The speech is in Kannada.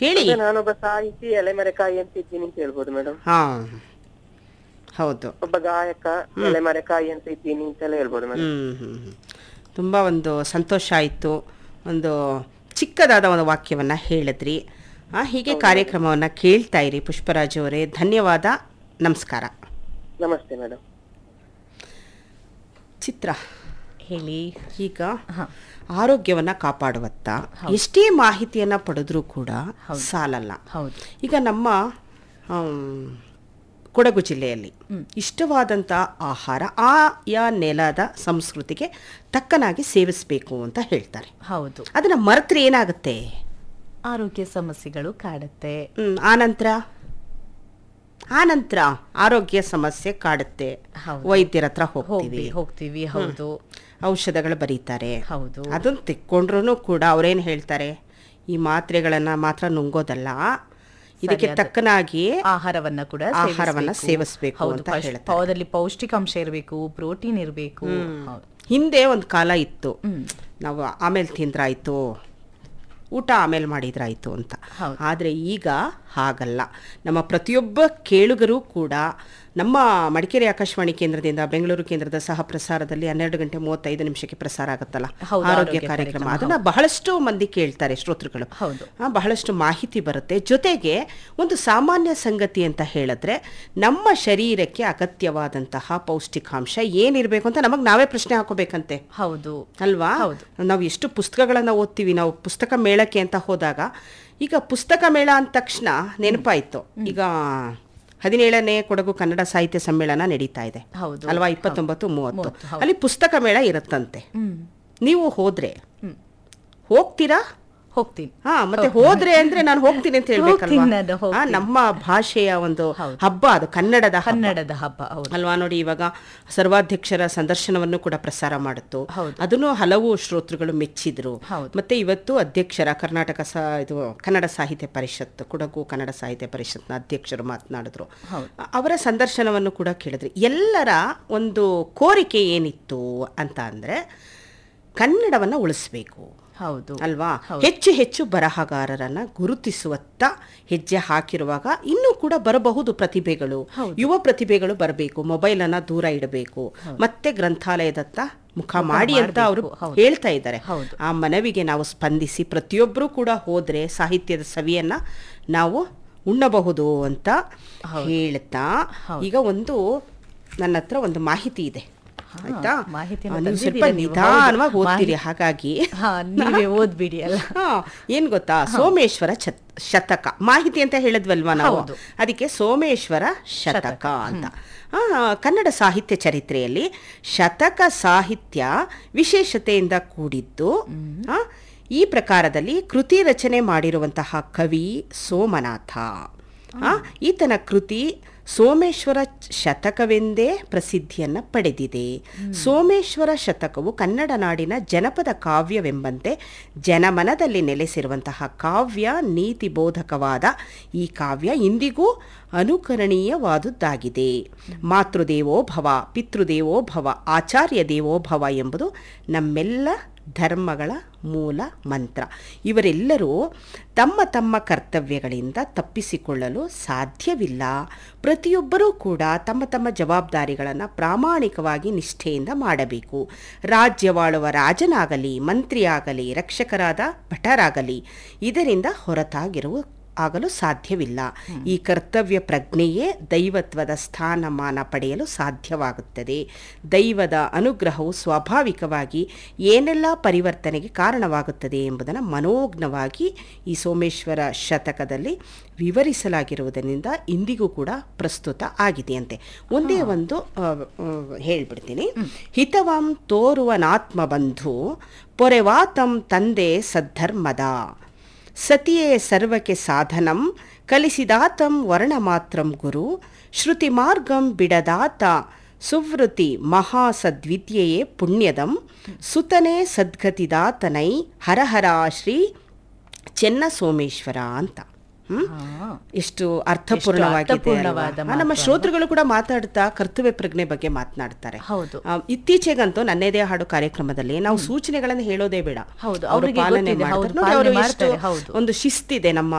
ಹೇಳಿ. ನಾನೊಬ್ಬ ಸಾಹಿತಿ ಎಲೆಮರೆಕಾಯಿ ಅಂತ ಇದ್ದೀನಿ ಅಂತ ಹೇಳ್ಬೋದು ಮೇಡಮ್. ಹಾ ಹೌದು. ಒಬ್ಬ ಗಾಯಕ ಎಲೆಮರೆಕಾಯಿ ಅಂತ ಇದ್ದೀನಿ ಅಂತೆಲ್ಲ ಹೇಳ್ಬೋದು ಮೇಡಮ್. ತುಂಬ ಒಂದು ಸಂತೋಷ ಆಯಿತು. ಒಂದು ಚಿಕ್ಕದಾದ ಒಂದು ವಾಕ್ಯವನ್ನು ಹೇಳಿದ್ರಿ. ಹೀಗೆ ಕಾರ್ಯಕ್ರಮವನ್ನು ಕೇಳ್ತಾ ಇರಿ ಪುಷ್ಪರಾಜ್ ಅವರೇ. ಧನ್ಯವಾದ, ನಮಸ್ಕಾರ. ನಮಸ್ತೆ ಮೇಡಮ್. ಚಿತ್ರ ಹೇಳಿ. ಈಗ ಆರೋಗ್ಯವನ್ನು ಕಾಪಾಡುವತ್ತ ಎಷ್ಟೇ ಮಾಹಿತಿಯನ್ನು ಪಡೆದ್ರೂ ಕೂಡ ಸಾಲಲ್ಲ. ಹೌದು. ಈಗ ನಮ್ಮ ಕೊಡಗು ಜಿಲ್ಲೆಯಲ್ಲಿ ಇಷ್ಟವಾದಂಥ ಆಹಾರ ಆಯಾ ನೆಲದ ಸಂಸ್ಕೃತಿಗೆ ತಕ್ಕನಾಗಿ ಸೇವಿಸಬೇಕು ಅಂತ ಹೇಳ್ತಾರೆ. ಹೌದು. ಅದನ್ನು ಮರೆತರೆ ಏನಾಗುತ್ತೆ? ಆರೋಗ್ಯ ಸಮಸ್ಯೆಗಳು ಕಾಡುತ್ತೆ. ಆನಂತರ ಆರೋಗ್ಯ ಸಮಸ್ಯೆ ಕಾಡುತ್ತೆ. ವೈದ್ಯರ ಹತ್ರ ಹೋಗ್ತೀವಿ. ಹೌದು. ಔಷಧಗಳು ಬರೀತಾರೆ. ಹೌದು. ಅದನ್ನು ತೆಕ್ಕೊಂಡ್ರೂ ಕೂಡ ಅವ್ರೇನು ಹೇಳ್ತಾರೆ, ಈ ಮಾತ್ರೆಗಳನ್ನು ಮಾತ್ರ ನುಂಗೋದಲ್ಲ, ಇದಕ್ಕೆ ತಕ್ಕನಾಗಿ ಆಹಾರವನ್ನ ಸೇವಿಸಬೇಕು ಅಂತ ಹೇಳ್ತಾರೆ. ಅದರಲ್ಲಿ ಪೌಷ್ಟಿಕಾಂಶ ಇರಬೇಕು, ಪ್ರೋಟೀನ್ ಇರಬೇಕು. ಹಿಂದೆ ಒಂದು ಕಾಲ ಇತ್ತು, ನಾವು ಆಮೇಲೆ ತಿಂದ್ರಾಯ್ತು, ಊಟ ಆಮೇಲೆ ಮಾಡಿದ್ರಾಯ್ತು ಅಂತ. ಆದರೆ ಈಗ ಹಾಗಲ್ಲ. ನಮ್ಮ ಪ್ರತಿಯೊಬ್ಬ ಕೇಳುಗರು ಕೂಡ ನಮ್ಮ ಮಡಿಕೇರಿ ಆಕಾಶವಾಣಿ ಕೇಂದ್ರದಿಂದ ಬೆಂಗಳೂರು ಕೇಂದ್ರದ ಸಹ ಪ್ರಸಾರದಲ್ಲಿ 12:35 ಪ್ರಸಾರ ಆಗುತ್ತಲ್ಲ ಆರೋಗ್ಯ ಕಾರ್ಯಕ್ರಮ, ಅದನ್ನ ಬಹಳಷ್ಟು ಮಂದಿ ಕೇಳ್ತಾರೆ ಶ್ರೋತೃಗಳು. ಬಹಳಷ್ಟು ಮಾಹಿತಿ ಬರುತ್ತೆ. ಜೊತೆಗೆ ಒಂದು ಸಾಮಾನ್ಯ ಸಂಗತಿ ಅಂತ ಹೇಳಿದ್ರೆ, ನಮ್ಮ ಶರೀರಕ್ಕೆ ಅಗತ್ಯವಾದಂತಹ ಪೌಷ್ಟಿಕಾಂಶ ಏನಿರಬೇಕು ಅಂತ ನಮಗೆ ನಾವೇ ಪ್ರಶ್ನೆ ಹಾಕೋಬೇಕಂತೆ. ಹೌದು ಅಲ್ವಾ? ನಾವು ಎಷ್ಟು ಪುಸ್ತಕಗಳನ್ನ ಓದ್ತೀವಿ. ನಾವು ಪುಸ್ತಕ ಮೇಳಕ್ಕೆ ಅಂತ ಹೋದಾಗ, ಈಗ ಪುಸ್ತಕ ಮೇಳ ಅಂದ ತಕ್ಷಣ ನೆನಪಾಯ್ತು, ಈಗ 17ನೇ ಕೊಡಗು ಕನ್ನಡ ಸಾಹಿತ್ಯ ಸಮ್ಮೇಳನ ನಡೀತಾ ಇದೆ ಅಲ್ವಾ, 29-30. ಅಲ್ಲಿ ಪುಸ್ತಕ ಮೇಳ ಇರುತ್ತಂತೆ. ನೀವು ಹೋಗ್ತೀರಾ? ಹೋಗ್ತೀನಿ. ಮತ್ತೆ ಹೋದ್ರೆ ಅಂದ್ರೆ ನಾನು ಹೋಗ್ತೀನಿ ಅಂತ ಹೇಳ್ಬೇಕಲ್ವಾ? ನಮ್ಮ ಭಾಷೆಯ ಒಂದು ಹಬ್ಬ ಅದು, ಕನ್ನಡದ ಹಬ್ಬ ಅಲ್ವಾ? ನೋಡಿ, ಇವಾಗ ಸರ್ವಾಧ್ಯಕ್ಷರ ಸಂದರ್ಶನವನ್ನು ಕೂಡ ಪ್ರಸಾರ ಮಾಡಿತ್ತು. ಅದನ್ನು ಹಲವು ಶ್ರೋತೃಗಳು ಮೆಚ್ಚಿದ್ರು. ಮತ್ತೆ ಇವತ್ತು ಅಧ್ಯಕ್ಷರ ಇದು ಕನ್ನಡ ಸಾಹಿತ್ಯ ಪರಿಷತ್, ಕೊಡಗು ಕನ್ನಡ ಸಾಹಿತ್ಯ ಪರಿಷತ್ನ ಅಧ್ಯಕ್ಷರು ಮಾತನಾಡಿದ್ರು. ಅವರ ಸಂದರ್ಶನವನ್ನು ಕೂಡ ಕೇಳಿದ್ರಿ. ಎಲ್ಲರ ಒಂದು ಕೋರಿಕೆ ಏನಿತ್ತು ಅಂತ ಅಂದ್ರೆ, ಕನ್ನಡವನ್ನ ಉಳಿಸ್ಬೇಕು. ಹೌದು ಅಲ್ವಾ? ಹೆಚ್ಚು ಹೆಚ್ಚು ಬರಹಗಾರರನ್ನ ಗುರುತಿಸುವತ್ತ ಹೆಜ್ಜೆ ಹಾಕಿರುವಾಗ ಇನ್ನೂ ಕೂಡ ಬರಬಹುದು ಪ್ರತಿಭೆಗಳು, ಯುವ ಪ್ರತಿಭೆಗಳು ಬರಬೇಕು. ಮೊಬೈಲ್ ಅನ್ನ ದೂರ ಇಡಬೇಕು, ಮತ್ತೆ ಗ್ರಂಥಾಲಯದತ್ತ ಮುಖ ಮಾಡಿ ಅಂತ ಅವರು ಹೇಳ್ತಾ ಇದ್ದಾರೆ. ಆ ಮನವಿಗೆ ನಾವು ಸ್ಪಂದಿಸಿ ಪ್ರತಿಯೊಬ್ಬರು ಕೂಡ ಹೋದ್ರೆ ಸಾಹಿತ್ಯದ ಸವಿಯನ್ನ ನಾವು ಉಣ್ಣಬಹುದು ಅಂತ ಹೇಳ್ತಾ, ಈಗ ನನ್ನ ಹತ್ರ ಒಂದು ಮಾಹಿತಿ ಇದೆ, ಆಯ್ತಾ? ನೀವು ಸ್ವಲ್ಪ ನಿಧಾನವಾಗಿ ಓದ್ತೀರಿ, ಹಾಗಾಗಿ ನೀವೇ ಓದ್ಬಿಡಿ ಅಲ್ಲ. ಏನ್ ಗೊತ್ತಾ, ಸೋಮೇಶ್ವರ ಶತಕ ಮಾಹಿತಿ ಅಂತ ಹೇಳಿದ್ವಲ್ವಾ ನಾವು, ಅದಕ್ಕೆ ಸೋಮೇಶ್ವರ ಶತಕ ಅಂತ. ಕನ್ನಡ ಸಾಹಿತ್ಯ ಚರಿತ್ರೆಯಲ್ಲಿ ಶತಕ ಸಾಹಿತ್ಯ ವಿಶೇಷತೆಯಿಂದ ಕೂಡಿದ್ದು. ಈ ಪ್ರಕಾರದಲ್ಲಿ ಕೃತಿ ರಚನೆ ಮಾಡಿರುವಂತಹ ಕವಿ ಸೋಮನಾಥ. ಈತನ ಕೃತಿ ಸೋಮೇಶ್ವರ ಶತಕವೆಂದೇ ಪ್ರಸಿದ್ಧಿಯನ್ನು ಪಡೆದಿದೆ. ಸೋಮೇಶ್ವರ ಶತಕವು ಕನ್ನಡ ನಾಡಿನ ಜನಪದ ಕಾವ್ಯವೆಂಬಂತೆ ಜನಮನದಲ್ಲಿ ನೆಲೆಸಿರುವಂತಹ ಕಾವ್ಯ ನೀತಿ ಬೋಧಕವಾದ ಈ ಕಾವ್ಯ ಇಂದಿಗೂ ಅನುಕರಣೀಯವಾದುದಾಗಿದೆ. ಮಾತೃದೇವೋ ಭವ, ಪಿತೃದೇವೋ ಭವ, ಆಚಾರ್ಯ ದೇವೋ ಭವ ಎಂಬುದು ನಮ್ಮೆಲ್ಲ ಧರ್ಮಗಳ ಮೂಲ ಮಂತ್ರ. ಇವರೆಲ್ಲರೂ ತಮ್ಮ ತಮ್ಮ ಕರ್ತವ್ಯಗಳಿಂದ ತಪ್ಪಿಸಿಕೊಳ್ಳಲು ಸಾಧ್ಯವಿಲ್ಲ. ಪ್ರತಿಯೊಬ್ಬರೂ ಕೂಡ ತಮ್ಮ ತಮ್ಮ ಜವಾಬ್ದಾರಿಗಳನ್ನು ಪ್ರಾಮಾಣಿಕವಾಗಿ ನಿಷ್ಠೆಯಿಂದ ಮಾಡಬೇಕು. ರಾಜ್ಯವಾಳುವ ರಾಜನಾಗಲಿ, ಮಂತ್ರಿಯಾಗಲಿ, ರಕ್ಷಕರಾದ ಭಟರಾಗಲಿ ಇದರಿಂದ ಆಗಲು ಸಾಧ್ಯವಿಲ್ಲ. ಈ ಕರ್ತವ್ಯ ಪ್ರಜ್ಞೆಯೇ ದೈವತ್ವದ ಸ್ಥಾನಮಾನ ಪಡೆಯಲು ಸಾಧ್ಯವಾಗುತ್ತದೆ. ದೈವದ ಅನುಗ್ರಹವು ಸ್ವಾಭಾವಿಕವಾಗಿ ಏನೆಲ್ಲ ಪರಿವರ್ತನೆಗೆ ಕಾರಣವಾಗುತ್ತದೆ ಎಂಬುದನ್ನು ಮನೋಜ್ಞವಾಗಿ ಈ ಸೋಮೇಶ್ವರ ಶತಕದಲ್ಲಿ ವಿವರಿಸಲಾಗಿರುವುದರಿಂದ ಇಂದಿಗೂ ಕೂಡ ಪ್ರಸ್ತುತ ಆಗಿದೆಯಂತೆ. ಒಂದೇ ಒಂದು ಹೇಳ್ಬಿಡ್ತೀನಿ. ಹಿತವಂ ತೋರುವನಾತ್ಮ ಬಂಧು ಪೊರೆವಾತಂ ತಂದೆ ಸದ್ಧರ್ಮದ, ಸತಿಯೇ ಸರ್ವಕ್ಕೆ ಸಾಧನಂ ಕಲಿಸಿದಾತಂ ವರ್ಣ ಮಾತ್ರಂ ಗುರು, ಶ್ರುತಿ ಮಾರ್ಗಂ ಬಿಡದಾತ ಸುವೃತಿ ಮಹಾಸದ್ವಿದ್ಯೆಯೇ ಪುಣ್ಯದಂ, ಸುತನೇ ಸದ್ಗತಿದಾತನೈ ಹರಹರ ಶ್ರೀ ಚೆನ್ನ ಸೋಮೇಶ್ವರ ಅಂತ. ಎಷ್ಟು ಅರ್ಥಪೂರ್ಣವಾಗಿದೆ. ನಮ್ಮ ಶ್ರೋತೃಗಳು ಕೂಡ ಮಾತಾಡ್ತಾ ಕರ್ತವ್ಯ ಪ್ರಜ್ಞೆ ಬಗ್ಗೆ ಮಾತನಾಡ್ತಾರೆ. ಇತ್ತೀಚೆಗಂತೂ ನನ್ನೇದೇ ಹಾಡು ಕಾರ್ಯಕ್ರಮದಲ್ಲಿ ನಾವು ಸೂಚನೆಗಳನ್ನು ಹೇಳೋದೇ ಬೇಡ, ಅವರು ಪಾಲನೆ ಮಾಡ್ತಾರೆ. ಒಂದು ಶಿಸ್ತಿದೆ ನಮ್ಮ